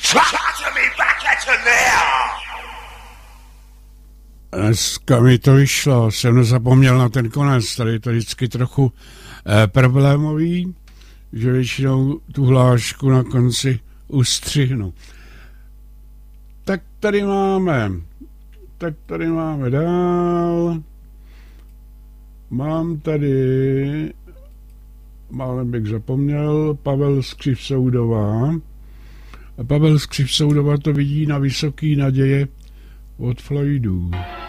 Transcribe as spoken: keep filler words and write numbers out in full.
Dneska mi to vyšlo, jsem zapomněl na ten konec, tady je to vždycky trochu eh, problémový, že většinou tu hlášku na konci ustřihnu. Tak tady máme, tak tady máme dál, mám tady, málem bych zapomněl, Pavel Skřivsoudová. Pavel Skřivsoudová to vidí na Vysoký naděje od Floydů.